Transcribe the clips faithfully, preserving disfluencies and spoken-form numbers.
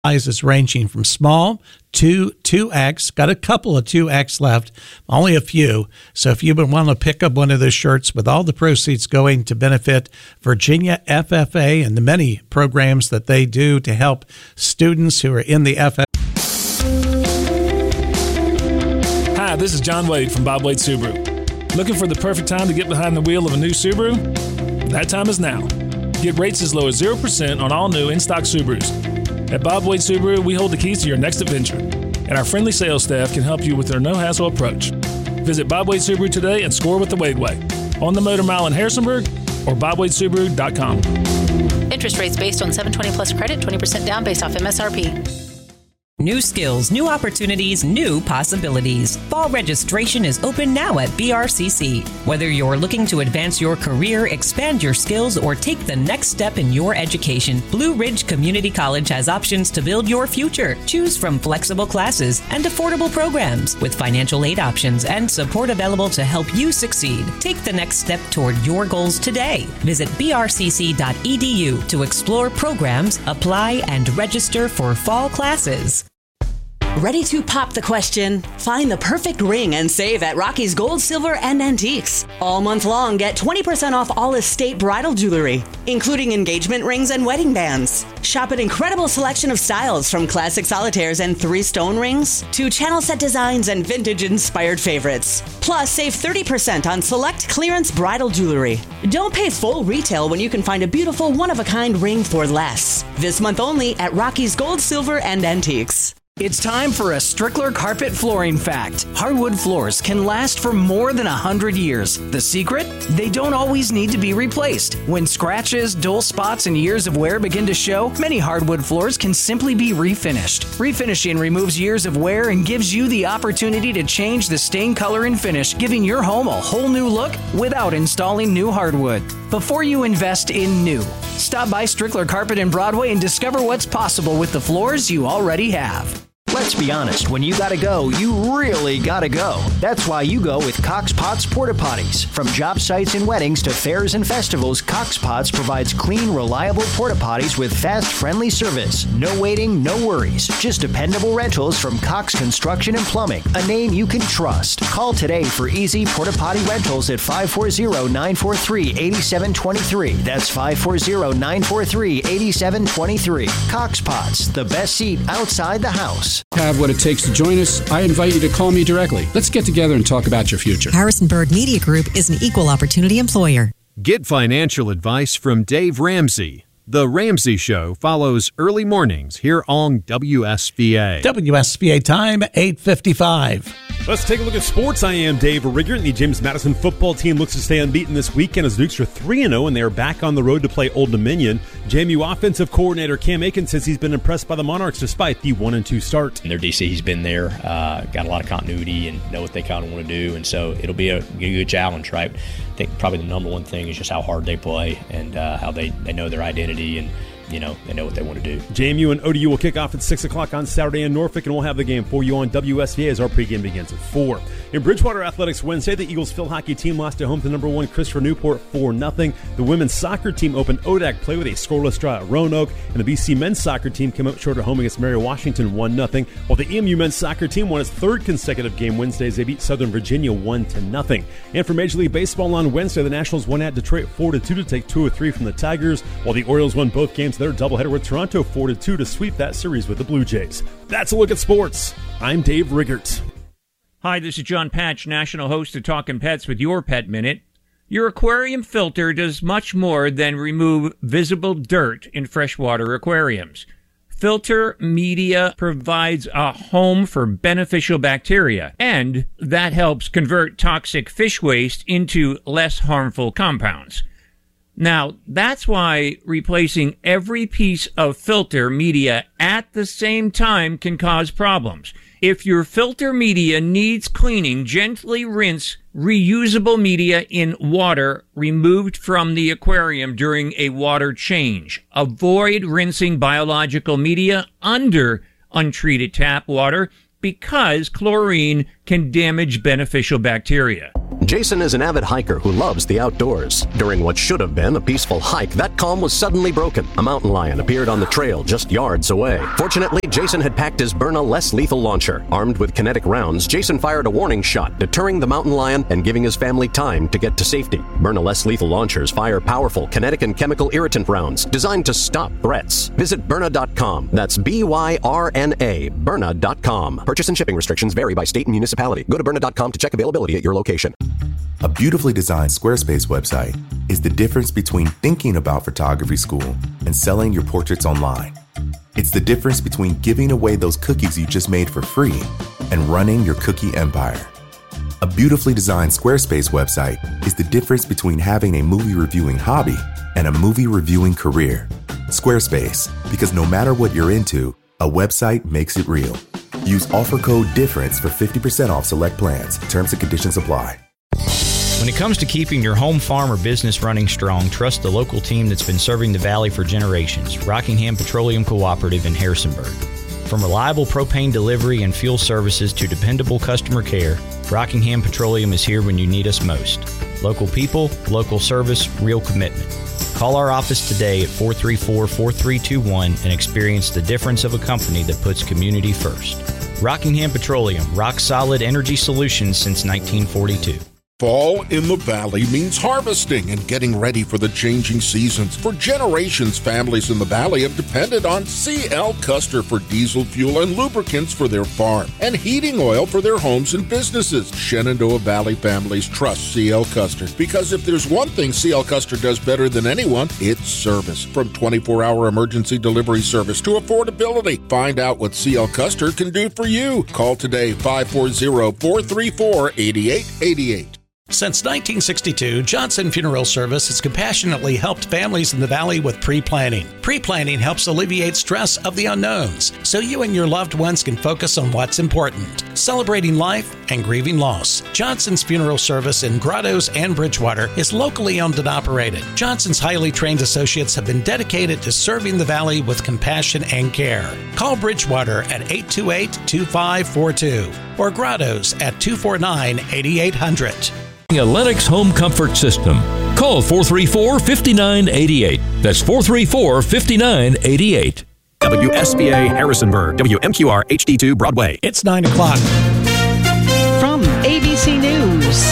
Sizes ranging from small to two X. Got a couple of two X left, only a few. So if you would want to pick up one of those shirts with all the proceeds going to benefit Virginia F F A and the many programs that they do to help students who are in the F F A. Hi, this is John Wade from Bob Wade Subaru. Looking for the perfect time to get behind the wheel of a new Subaru? That time is now. Get rates as low as zero percent on all new in-stock Subarus. At Bob Wade Subaru, we hold the keys to your next adventure, and our friendly sales staff can help you with their no-hassle approach. Visit Bob Wade Subaru today and score with the Wade Way. On the Motor Mile in Harrisonburg or bob wade subaru dot com. Interest rates based on seven twenty plus credit, twenty percent down based off M S R P. New skills, new opportunities, new possibilities. Fall registration is open now at B R C C. Whether you're looking to advance your career, expand your skills, or take the next step in your education, Blue Ridge Community College has options to build your future. Choose from flexible classes and affordable programs with financial aid options and support available to help you succeed. Take the next step toward your goals today. Visit b r c c dot e d u to explore programs, apply, and register for fall classes. Ready to pop the question? Find the perfect ring and save at Rocky's Gold, Silver, and Antiques. All month long, get twenty percent off all estate bridal jewelry, including engagement rings and wedding bands. Shop an incredible selection of styles from classic solitaires and three stone rings to channel set designs and vintage-inspired favorites. Plus, save thirty percent on select clearance bridal jewelry. Don't pay full retail when you can find a beautiful one-of-a-kind ring for less. This month only at Rocky's Gold, Silver, and Antiques. It's time for a Strickler carpet flooring fact. Hardwood floors can last for more than one hundred years. The secret? They don't always need to be replaced. When scratches, dull spots, and years of wear begin to show, many hardwood floors can simply be refinished. Refinishing removes years of wear and gives you the opportunity to change the stain color and finish, giving your home a whole new look without installing new hardwood. Before you invest in new, stop by Strickler Carpet in Broadway and discover what's possible with the floors you already have. Let's be honest, when you gotta go, you really gotta go. That's why you go with Cox Potts Porta Potties. From job sites and weddings to fairs and festivals, Cox Potts provides clean, reliable porta potties with fast, friendly service. No waiting, no worries. Just dependable rentals from Cox Construction and Plumbing, a name you can trust. Call today for easy porta potty rentals at five four zero, nine four three, eight seven two three. That's five four zero, nine four three, eight seven two three. Cox Potts, the best seat outside the house. Have what it takes to join us, I invite you to call me directly. Let's get together and talk about your future. Harrisonburg Media Group is an equal opportunity employer. Get financial advice from Dave Ramsey. The Ramsey Show follows early mornings here on W S B A. W S B A time, eight fifty-five. Let's take a look at sports. I am Dave Riggert, and the James Madison football team looks to stay unbeaten this weekend as Dukes are three and oh, and they are back on the road to play Old Dominion. J M U offensive coordinator Cam Aiken says he's been impressed by the Monarchs despite the one and two start. In their D C, he's been there, uh, got a lot of continuity and know what they kind of want to do, and so it'll be a, a good challenge, right? I think probably the number one thing is just how hard they play and uh, how they, they know their identity and you know, they know what they want to do. J M U and O D U will kick off at six o'clock on Saturday in Norfolk, and we'll have the game for you on W S V A as our pregame begins at four. In Bridgewater Athletics Wednesday, the Eagles field hockey team lost at home to number one Christopher Newport four nothing. The women's soccer team opened O D A C play with a scoreless draw at Roanoke, and the B C men's soccer team came up short at home against Mary Washington one nothing, while the E M U men's soccer team won its third consecutive game Wednesday as they beat Southern Virginia one to nothing. And for Major League Baseball on Wednesday, the Nationals won at Detroit four to two to take two or three from the Tigers, while the Orioles won both games of their doubleheader with Toronto four to two to sweep that series with the Blue Jays. That's a look at sports. I'm Dave Riggert. Hi, this is John Patch, national host of Talkin' Pets with Your Pet Minute. Your aquarium filter does much more than remove visible dirt in freshwater aquariums. Filter media provides a home for beneficial bacteria, and that helps convert toxic fish waste into less harmful compounds. Now, that's why replacing every piece of filter media at the same time can cause problems. If your filter media needs cleaning, gently rinse reusable media in water removed from the aquarium during a water change. Avoid rinsing biological media under untreated tap water because chlorine can damage beneficial bacteria. Jason is an avid hiker who loves the outdoors. During what should have been a peaceful hike, that calm was suddenly broken. A mountain lion appeared on the trail just yards away. Fortunately, Jason had packed his Byrna less lethal launcher. Armed with kinetic rounds, Jason fired a warning shot, deterring the mountain lion and giving his family time to get to safety. Byrna less lethal launchers fire powerful kinetic and chemical irritant rounds designed to stop threats. Visit Byrna dot com. That's B Y R N A, Byrna dot com. Purchase and shipping restrictions vary by state and municipality. Go to Byrna dot com to check availability at your location. A beautifully designed Squarespace website is the difference between thinking about photography school and selling your portraits online. It's the difference between giving away those cookies you just made for free and running your cookie empire. A beautifully designed Squarespace website is the difference between having a movie reviewing hobby and a movie reviewing career. Squarespace, because no matter what you're into, a website makes it real. Use offer code DIFFERENCE for fifty percent off select plans. Terms and conditions apply. When it comes to keeping your home, farm, or business running strong, trust the local team that's been serving the Valley for generations, Rockingham Petroleum Cooperative in Harrisonburg. From reliable propane delivery and fuel services to dependable customer care, Rockingham Petroleum is here when you need us most. Local people, local service, real commitment. Call our office today at four three four, four three two one and experience the difference of a company that puts community first. Rockingham Petroleum, rock solid energy solutions since nineteen forty-two. Fall in the Valley means harvesting and getting ready for the changing seasons. For generations, families in the Valley have depended on C L Custer for diesel fuel and lubricants for their farm and heating oil for their homes and businesses. Shenandoah Valley families trust C L Custer because if there's one thing C L Custer does better than anyone, it's service. From twenty-four hour emergency delivery service to affordability. Find out what C L Custer can do for you. Call today, five four zero, four three four, eight eight eight eight. Since nineteen sixty-two, Johnson Funeral Service has compassionately helped families in the Valley with pre-planning. Pre-planning helps alleviate stress of the unknowns, so you and your loved ones can focus on what's important, celebrating life and grieving loss. Johnson's Funeral Service in Grottoes and Bridgewater is locally owned and operated. Johnson's highly trained associates have been dedicated to serving the Valley with compassion and care. Call Bridgewater at eight two eight, two five four two or Grottoes at two four nine, eight eight hundred. A Lennox home comfort system. Call four three four, five nine eight eight. That's four three four, five nine eight eight. W S B A Harrisonburg, W M Q R H D two Broadway. It's nine o'clock. From A B C News,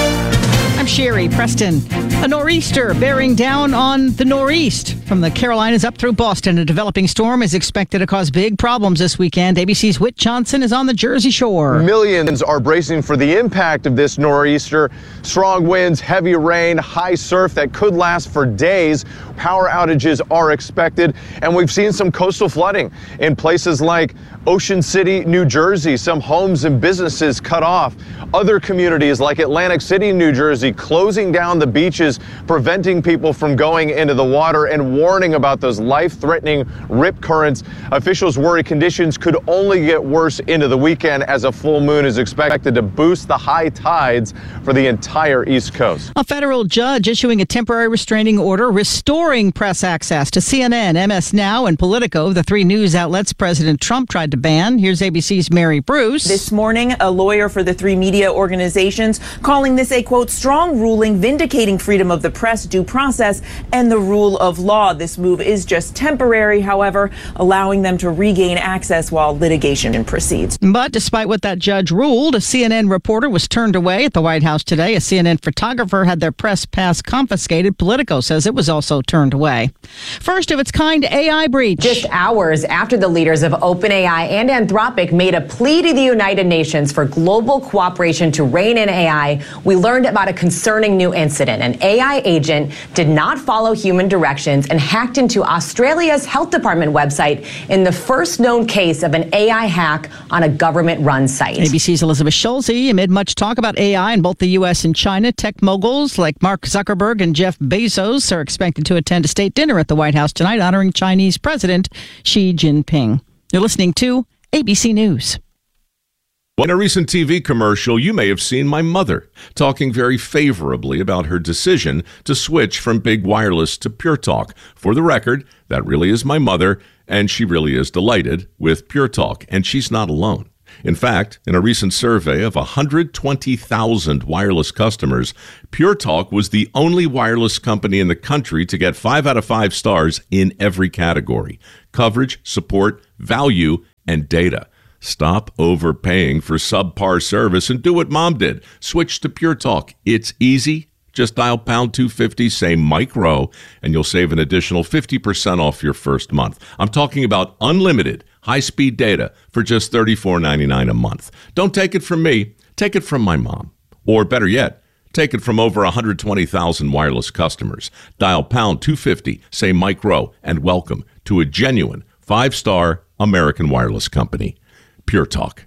I'm Sherry Preston. A nor'easter bearing down on the northeast from the Carolinas up through Boston. A developing storm is expected to cause big problems this weekend. A B C's Whit Johnson is on the Jersey Shore. Millions are bracing for the impact of this nor'easter. Strong winds, heavy rain, high surf that could last for days. Power outages are expected, and we've seen some coastal flooding in places like Ocean City, New Jersey. Some homes and businesses cut off. Other communities like Atlantic City, New Jersey, closing down the beaches, preventing people from going into the water and warning about those life-threatening rip currents. Officials worry conditions could only get worse into the weekend as a full moon is expected to boost the high tides for the entire East Coast. A federal judge issuing a temporary restraining order restoring press access to C N N, M S Now, and Politico, the three news outlets President Trump tried to ban. Here's A B C's Mary Bruce. This morning, a lawyer for the three media organizations calling this a, quote, strong ruling vindicating freedom of the press, due process, and the rule of law. This move is just temporary, however, allowing them to regain access while litigation proceeds. But despite what that judge ruled, a C N N reporter was turned away at the White House today. A C N N photographer had their press pass confiscated. Politico says it was also turned away. First of its kind A I breach. Just hours after the leaders of OpenAI and Anthropic made a plea to the United Nations for global cooperation to rein in A I, we learned about a concerning new incident. An A I agent did not follow human directions and hacked into Australia's health department website in the first known case of an A I hack on a government-run site. A B C's Elizabeth Schulze. Amid much talk about A I in both the U S and China, tech moguls like Mark Zuckerberg and Jeff Bezos are expected to attend a state dinner at the White House tonight honoring Chinese President Xi Jinping. You're listening to A B C News. In a recent T V commercial, you may have seen my mother talking very favorably about her decision to switch from big wireless to Pure Talk. For the record, that really is my mother, and she really is delighted with Pure Talk, and she's not alone. In fact, in a recent survey of one hundred twenty thousand wireless customers, Pure Talk was the only wireless company in the country to get five out of five stars in every category: coverage, support, value, and data. Stop overpaying for subpar service and do what Mom did. Switch to Pure Talk. It's easy. Just dial pound two fifty, say Mike Rowe, and you'll save an additional fifty percent off your first month. I'm talking about unlimited high-speed data for just thirty-four ninety-nine a month. Don't take it from me. Take it from my mom. Or better yet, take it from over one hundred twenty thousand wireless customers. Dial pound two fifty, say Mike Rowe, and welcome to a genuine five-star American wireless company. Pure Talk.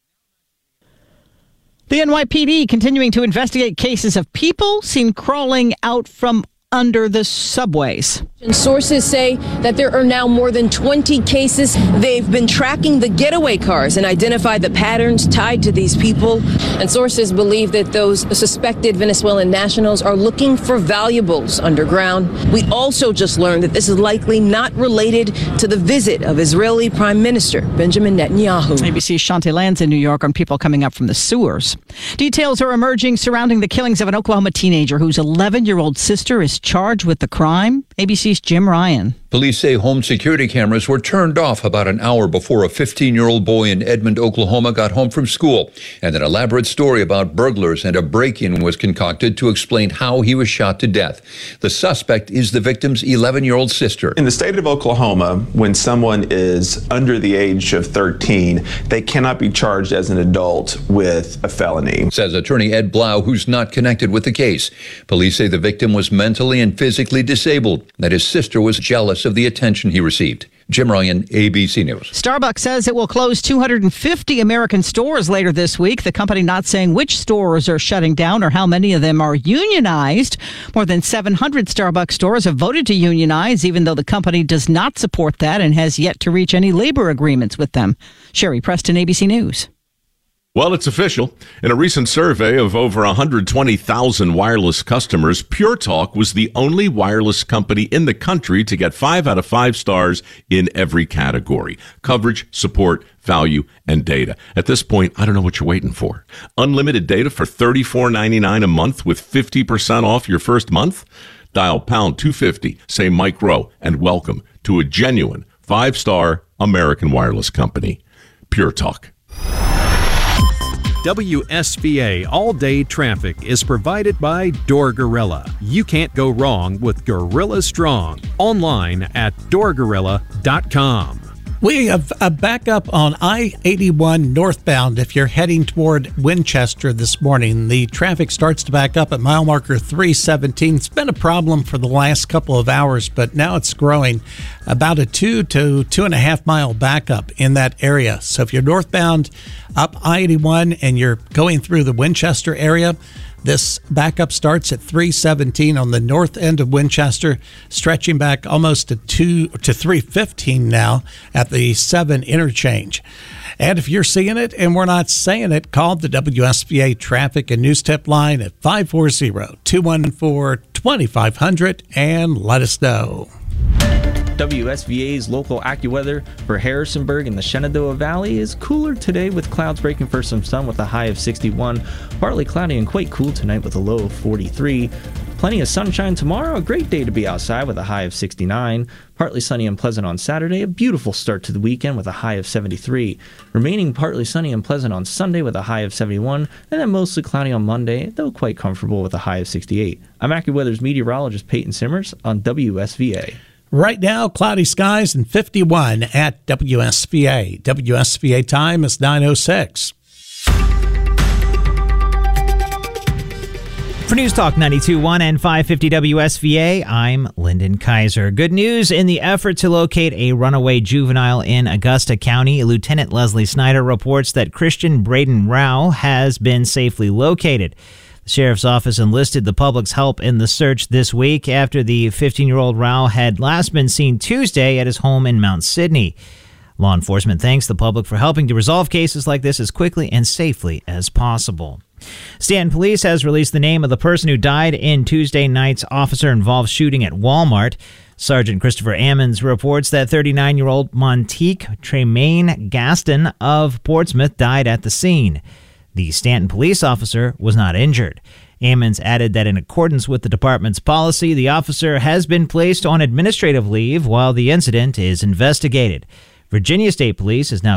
The N Y P D continuing to investigate cases of people seen crawling out from under the subways. Sources say that there are now more than twenty cases. They've been tracking the getaway cars and identified the patterns tied to these people. And sources believe that those suspected Venezuelan nationals are looking for valuables underground. We also just learned that this is likely not related to the visit of Israeli Prime Minister Benjamin Netanyahu. A B C's Shantae Lands in New York on people coming up from the sewers. Details are emerging surrounding the killings of an Oklahoma teenager whose eleven-year-old sister is charged with the crime. A B C's Jim Ryan. Police say home security cameras were turned off about an hour before a fifteen-year-old boy in Edmond, Oklahoma got home from school, and an elaborate story about burglars and a break-in was concocted to explain how he was shot to death. The suspect is the victim's eleven-year-old sister. In the state of Oklahoma, when someone is under the age of thirteen, they cannot be charged as an adult with a felony, says attorney Ed Blau, who's not connected with the case. Police say the victim was mentally and physically disabled, that his sister was jealous of the attention he received. Jim Ryan, A B C News. Starbucks says it will close two hundred fifty American stores later this week. The company not saying which stores are shutting down or how many of them are unionized. More than seven hundred Starbucks stores have voted to unionize, even though the company does not support that and has yet to reach any labor agreements with them. Sherry Preston, A B C News. Well, it's official. In a recent survey of over one hundred twenty thousand wireless customers, Pure Talk was the only wireless company in the country to get five out of five stars in every category: coverage, support, value, and data. At this point, I don't know what you're waiting for. Unlimited data for thirty-four ninety-nine a month with fifty percent off your first month? Dial pound two fifty, say Mike Rowe, and welcome to a genuine five-star American wireless company. Pure Talk. W S V A All-Day Traffic is provided by Door Gorilla. You can't go wrong with Gorilla Strong. Online at door gorilla dot com. We have a backup on I eighty-one northbound if you're heading toward Winchester this morning. The traffic starts to back up at mile marker three seventeen. It's been a problem for the last couple of hours, but now it's growing. About a two to two and a half mile backup in that area. So if you're northbound up I eighty-one and you're going through the Winchester area, this backup starts at three seventeen on the north end of Winchester, stretching back almost to two to three fifteen now at the seven interchange. And if you're seeing it and we're not saying it, call the W S V A traffic and news tip line at five four zero, two one four, two five zero zero and let us know. W S V A's local AccuWeather for Harrisonburg and the Shenandoah Valley is cooler today with clouds breaking for some sun with a high of sixty-one. Partly cloudy and quite cool tonight with a low of forty-three. Plenty of sunshine tomorrow, a great day to be outside with a high of sixty-nine. Partly sunny and pleasant on Saturday, a beautiful start to the weekend with a high of seventy-three. Remaining partly sunny and pleasant on Sunday with a high of seventy-one, and then mostly cloudy on Monday, though quite comfortable with a high of sixty-eight. I'm AccuWeather's meteorologist Peyton Simmers on W S V A. Right now, cloudy skies and fifty-one at W S V A. W S V A time is nine oh six. For News Talk ninety-two point one and five fifty W S V A, I'm Lyndon Kaiser. Good news in the effort to locate a runaway juvenile in Augusta County. Lieutenant Leslie Snyder reports that Christian Braden Rao has been safely located. The sheriff's office enlisted the public's help in the search this week after the fifteen-year-old Rao had last been seen Tuesday at his home in Mount Sidney. Law enforcement thanks the public for helping to resolve cases like this as quickly and safely as possible. Stanton Police has released the name of the person who died in Tuesday night's officer-involved shooting at Walmart. Sergeant Christopher Ammons reports that thirty-nine-year-old Montique Tremaine Gaston of Portsmouth died at the scene. The Stanton police officer was not injured. Ammons added that in accordance with the department's policy, the officer has been placed on administrative leave while the incident is investigated. Virginia State Police is now